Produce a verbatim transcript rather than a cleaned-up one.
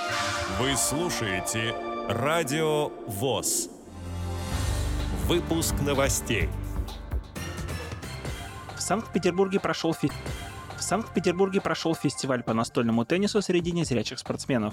Вы слушаете Радио ВОС. Выпуск новостей. В Санкт-Петербурге прошел фи... В Санкт-Петербурге прошел фестиваль по настольному теннису среди незрячих спортсменов.